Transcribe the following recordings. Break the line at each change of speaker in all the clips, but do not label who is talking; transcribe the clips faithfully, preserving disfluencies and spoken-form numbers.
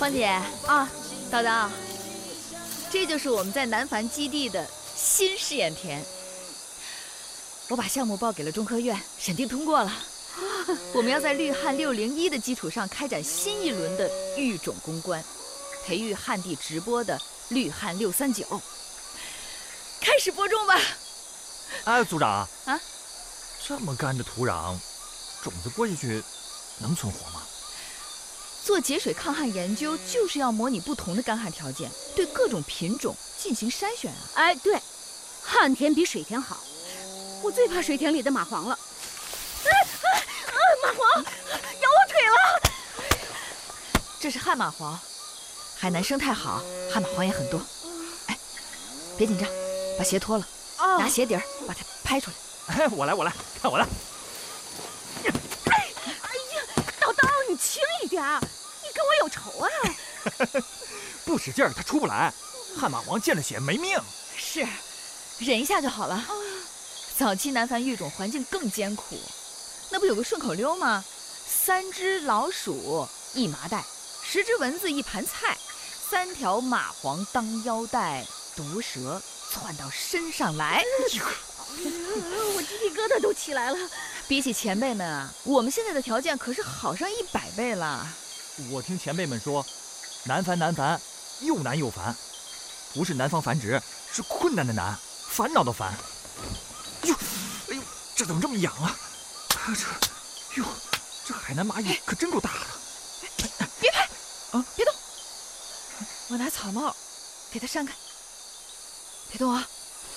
芳姐
啊，
叨叨，这就是我们在南繁基地的新试验田。我把项目报给了中科院，审定通过了。我们要在绿汉六零一的基础上开展新一轮的育种攻关，培育旱地直播的绿汉六三九。开始播种吧。
哎，组长
啊，
这么干的土壤，种子播下去能存活吗？
做节水抗旱研究就是要模拟不同的干旱条件，对各种品种进行筛选啊。
哎，对，旱田比水田好。我最怕水田里的蚂蟥了。哎哎啊！蚂蟥咬我腿了。
这是旱蚂蟥，海南生态好，旱蚂蟥也很多。哎，别紧张，把鞋脱了，
哦、
拿鞋底儿把它拍出
来。哎，我来，我来，看我来。
哎，哎呀，叨叨，你轻一点，你跟我有仇啊！
不使劲儿，它出不来。旱蚂蟥见了血没命。
是，忍一下就好了。哦、早期南繁育种环境更艰苦，那不有个顺口溜吗？三只老鼠一麻袋，十只蚊子一盘菜，三条蚂蟥当腰带，毒蛇窜到身上来。
我鸡皮疙瘩都起来了。
比起前辈们啊，我们现在的条件可是好上一百倍了。
我听前辈们说，南繁南繁，又难又烦，不是南方繁殖，是困难的难，烦恼的烦。哟，哎呦，这怎么这么痒啊？这，哟，这海南蚂蚁可真够大的。
哎、别拍，啊，别动，我拿草帽给它扇开，别动啊。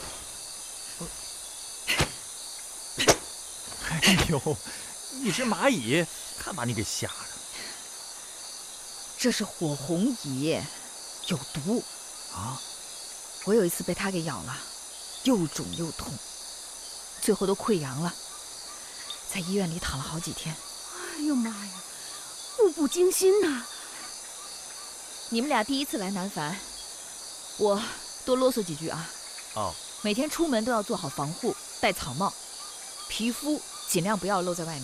哎呦，一只蚂蚁，看把你给吓的。
这是火红蚁，有毒
啊！
我有一次被它给咬了，又肿又痛，最后都溃疡了，在医院里躺了好几天。
哎呦妈呀，步步惊心呐！
你们俩第一次来南繁，我多啰嗦几句啊。
哦，
每天出门都要做好防护，戴草帽，皮肤尽量不要露在外面。